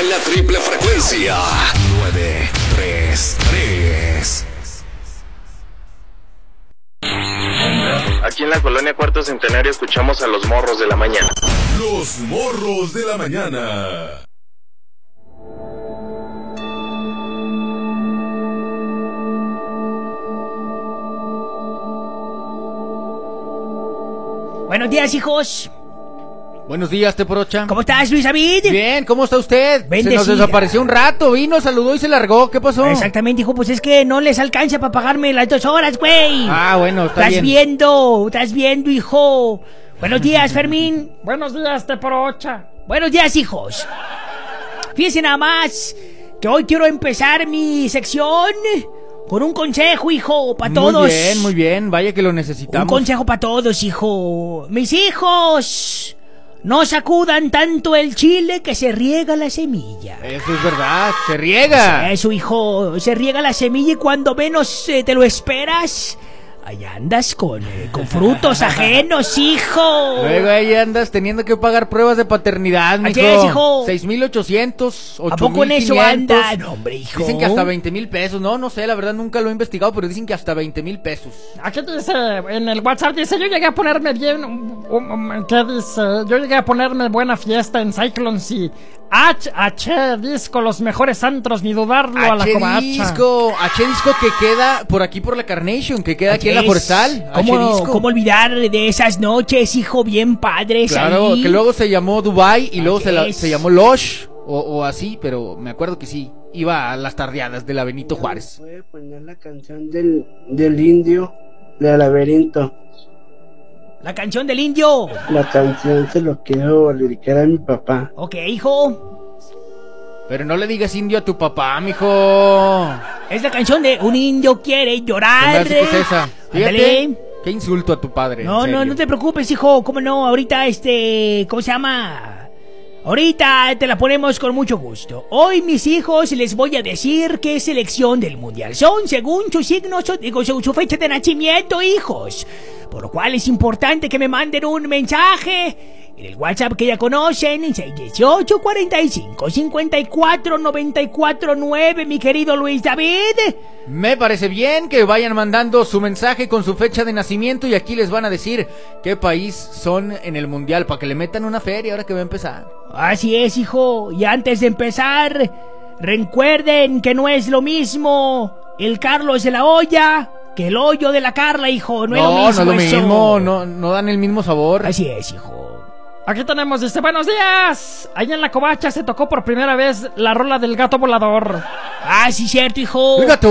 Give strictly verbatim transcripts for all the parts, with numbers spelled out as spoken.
en la triple frecuencia. nueve tres tres. Aquí en la colonia Cuarto Centenario escuchamos a los morros de la mañana. Los morros de la mañana. Buenos días, hijos. Buenos días, Teporocha. ¿Cómo estás, Luis David? Bien, ¿cómo está usted? Bendecida. Se nos desapareció un rato, vino, saludó y se largó. ¿Qué pasó? Exactamente, hijo, pues es que no les alcanza para pagarme las dos horas, güey. Ah, bueno, está Estás bien. viendo, estás viendo, hijo. Buenos días, Fermín. Buenos días, Teporocha. Buenos días, hijos. Fíjense nada más que hoy quiero empezar mi sección con un consejo, hijo, para todos. Muy bien, muy bien, vaya que lo necesitamos. Un consejo para todos, hijo. Mis hijos, no sacudan tanto el chile que se riega la semilla. Eso es verdad, se riega. Eso, hijo, se riega la semilla y cuando menos eh, te lo esperas, ahí andas con, eh, con frutos ajenos, hijo. Luego ahí andas teniendo que pagar pruebas de paternidad, mijo. Así es, hijo. seis mil ochocientos, ¿A ocho poco en mil eso quinientos. anda? No, hombre, hijo. Dicen que hasta veinte mil pesos. No, no sé, la verdad nunca lo he investigado, pero dicen que hasta veinte mil pesos. Aquí dice, en el WhatsApp dice, yo llegué a ponerme bien, um, um, ¿qué dice? Yo llegué a ponerme buena fiesta en Cyclones y H H Disco, los mejores antros, ni dudarlo, a la H covacha. Disco, H Disco que queda por aquí por la Carnation, que queda aquí en la Forestal. ¿Cómo, H Disco. ¿Cómo olvidar de esas noches, hijo, bien padres? Claro, ahí? que luego se llamó Dubai y luego se, la, es. se llamó Losh o, o así, pero me acuerdo que sí, iba a las tardeadas de la Benito Juárez. Puede poner la canción del, del indio, del laberinto. La canción del indio. La canción se lo quiero dedicar a mi papá. Ok, hijo. Pero no le digas indio a tu papá, mijo. Es la canción de Un indio quiere Se me llorar. hace que es esa. Ándale. Fíjate, qué insulto a tu padre. No, en no, serio. no te preocupes, hijo. ¿Cómo no? Ahorita, este... ¿Cómo se llama? Ahorita te la ponemos con mucho gusto. Hoy, mis hijos, les voy a decir qué selección del mundial son según su signo, su, digo, su, su fecha de nacimiento, hijos. Por lo cual es importante que me manden un mensaje en el WhatsApp que ya conocen, seis uno ocho, cuarenta y cinco, cincuenta y cuatro, noventa y cuatro, nueve, mi querido Luis David. Me parece bien que vayan mandando su mensaje con su fecha de nacimiento y aquí les van a decir qué país son en el mundial para que le metan una feria ahora que va a empezar. Así es, hijo. Y antes de empezar, recuerden que no es lo mismo el Carlos de la olla que el hoyo de la Carla, hijo. No, No, es lo no mismo. es lo eso. mismo, no, no dan el mismo sabor. Así es, hijo. Aquí tenemos, dice, buenos días. Allá en la covacha se tocó por primera vez la rola del gato volador. Ah, sí, cierto, hijo. El gato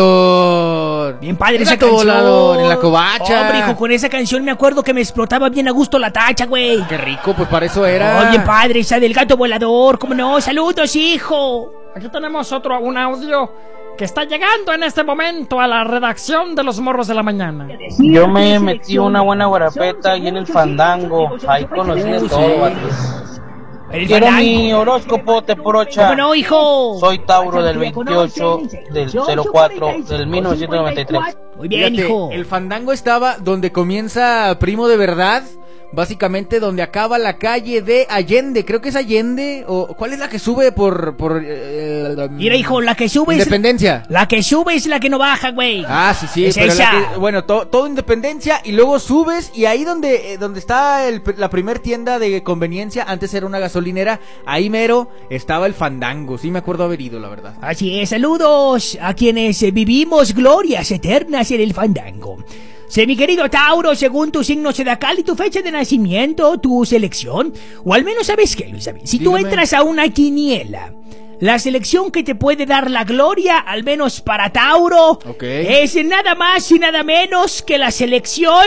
volador. Bien padre El esa gato canción. volador en la covacha. Hombre, hijo, con esa canción me acuerdo que me explotaba bien a gusto la tacha, güey. Qué rico, pues para eso era. Oh, bien padre esa del gato volador. ¿Cómo no? Saludos, hijo. Aquí tenemos otro, un audio que está llegando en este momento a la redacción de Los Morros de la Mañana. Yo me metí una buena guarapeta ahí en el fandango. Ahí conocí de todo, vatos. El Quiero fandango. mi horóscopo, Teporocha. ¿Cómo no, hijo? Soy Tauro del veintiocho del cero cuatro del mil novecientos noventa y tres. Muy bien, Fíjate, hijo. el fandango estaba donde comienza Primo de Verdad. Básicamente donde acaba la calle de Allende. Creo que es Allende. ¿O cuál es la que sube por... por eh, Mira, hijo, la que sube Independencia. es... La que sube es la que no baja, güey. Ah, sí, sí. Es pero esa. la que- bueno, to- todo Independencia y luego subes y ahí donde, eh, donde está el, la primer tienda de conveniencia, antes era una gasolinera, ahí mero estaba el fandango. Sí me acuerdo haber ido, la verdad. Así es, saludos a quienes eh, vivimos glorias eternas en el fandango. Sé, mi querido Tauro, según tu signo zodiacal y tu fecha de nacimiento, tu selección, o al menos sabes qué, Luis David, si tú Dígame. entras a una quiniela, la selección que te puede dar la gloria, al menos para Tauro, Ok. es nada más y nada menos que la selección,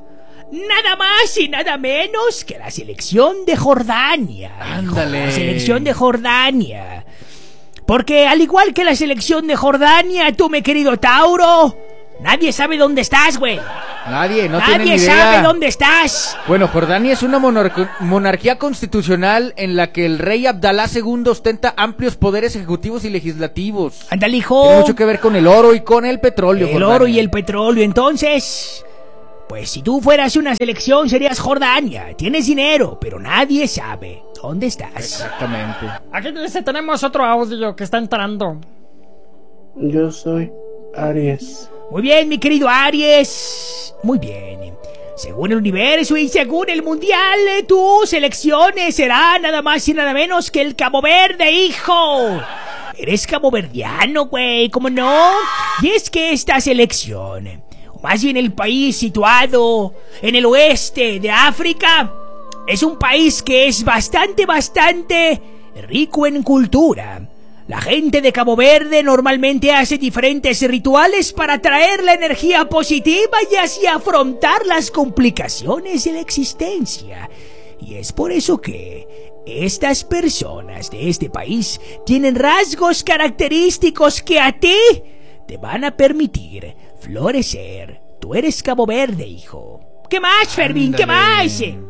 nada más y nada menos que la selección de Jordania. hijo, Ándale. La selección de Jordania. Porque al igual que la selección de Jordania, tú, mi querido Tauro, nadie sabe dónde estás, güey. Nadie, no tiene ni Nadie idea. sabe dónde estás. Bueno, Jordania es una monar- monarquía constitucional en la que el rey Abdalá segundo ostenta amplios poderes ejecutivos y legislativos. Ándale, hijo. Tiene mucho que ver con el oro y con el petróleo. El Jordania. oro y el petróleo. Entonces, pues si tú fueras una selección serías Jordania. Tienes dinero, pero nadie sabe. ¿Dónde estás? Exactamente. Aquí dice, tenemos otro audio que está entrando. Yo soy Aries. Muy bien, mi querido Aries. Muy bien. Según el universo y según el mundial, tu selección será nada más y nada menos que el Cabo Verde, hijo. Eres caboverdiano, güey, ¿cómo no? Y es que esta selección, o más bien el país situado en el oeste de África, es un país que es bastante, bastante rico en cultura. La gente de Cabo Verde normalmente hace diferentes rituales para atraer la energía positiva y así afrontar las complicaciones de la existencia. Y es por eso que estas personas de este país tienen rasgos característicos que a ti te van a permitir florecer. Tú eres Cabo Verde, hijo. ¿Qué más, Fermín? ¿Qué más? Dice,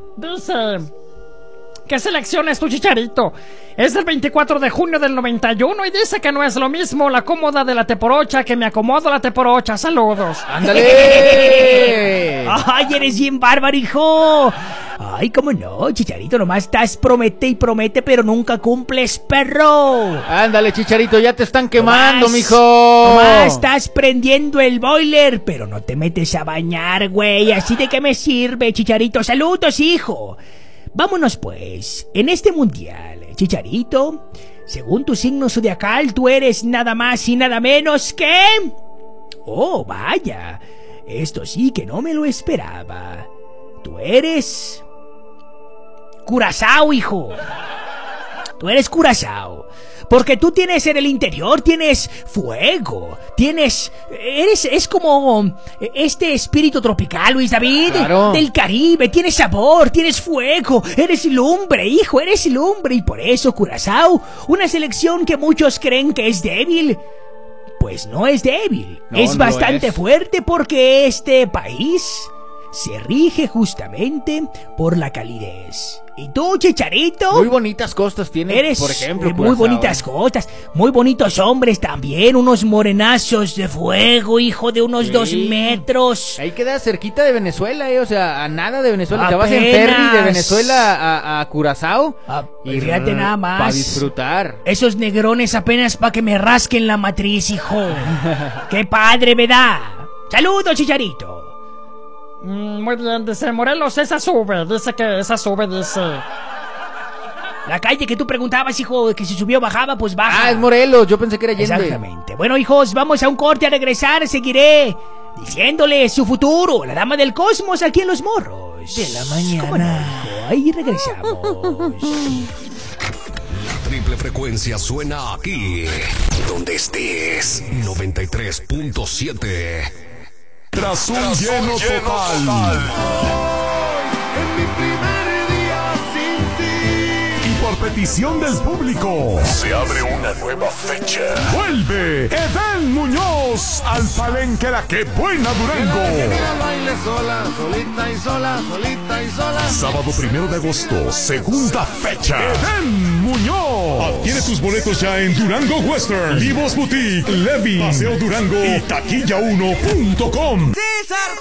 ¿qué selección es tu Chicharito? Es del veinticuatro de junio del noventa y uno y dice que no es lo mismo la cómoda de la teporocha que me acomodo la teporocha. Saludos. ¡Ándale! ¡Ay, eres bien bárbaro, hijo! Ay, cómo no, Chicharito, nomás estás promete y promete, pero nunca cumples, perro. Ándale, Chicharito, ya te están quemando, Nomás- mijo. Nomás estás prendiendo el boiler, pero no te metes a bañar, güey. Así de qué me sirve, Chicharito. Saludos, hijo. Vámonos, pues. En este mundial, Chicharito, según tu signo zodiacal, tú eres nada más y nada menos que... Oh, vaya. Esto sí que no me lo esperaba. Tú eres... Curazao, hijo. Tú eres Curazao. Porque tú tienes en el interior, tienes fuego, tienes... Eres, es como este espíritu tropical, Luis David, Claro. del Caribe, tienes sabor, tienes fuego, eres lumbre, hijo, eres lumbre. Y por eso Curazao, una selección que muchos creen que es débil, pues no es débil, No, es no lo bastante es. fuerte porque este país se rige justamente por la calidez. ¿Y tú, Chicharito? Muy bonitas costas tiene, Eres por ejemplo, eh, muy Curazao. bonitas cosas, muy bonitos hombres también, unos morenazos de fuego, hijo de unos Sí. dos metros. Ahí queda cerquita de Venezuela, eh, o sea, a nada de Venezuela. Te vas en Apenas. ferry de Venezuela a, a Curazao. Ah, fíjate nada más. Para disfrutar. Esos negrones apenas para que me rasquen la matriz, hijo. ¡Qué padre, ¿verdad? ¡Saludos, Chicharito! Mm, muy bien, dice Morelos, esa sube. Dice que esa sube, dice. La calle que tú preguntabas, hijo, que si subió o bajaba, pues baja. Ah, es Morelos, yo pensé que era Allende. Exactamente. Bueno, hijos, vamos a un corte. A regresar seguiré diciéndole su futuro, la dama del cosmos aquí en Los Morros De la mañana. ¿Cómo no, hijo? Ahí regresamos. La triple frecuencia suena aquí, donde estés. noventa y tres punto siete. Tras un lleno total. En mi primer día sin ti. Y por petición del público, se abre una nueva fecha. Vuelve Edén Muñoz al Palenque La Que Buena Durango. Mira, baile sola, solita y sola, solita y sola. Sábado primero de agosto, segunda fecha. Edén Muñoz. Adquiere tus boletos ya en Durango Western, Vivos Boutique, Levi, Paseo Durango y taquilla uno punto com.